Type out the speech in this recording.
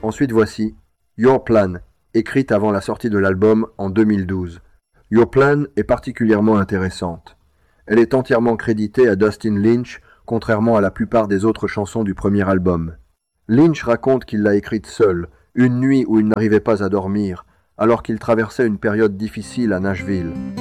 Ensuite voici Your Plan, écrite avant la sortie de l'album en 2012. Your Plan est particulièrement intéressante. Elle est entièrement créditée à Dustin Lynch, contrairement à la plupart des autres chansons du premier album. Lynch raconte qu'il l'a écrite seul, une nuit où il n'arrivait pas à dormir, alors qu'il traversait une période difficile à Nashville.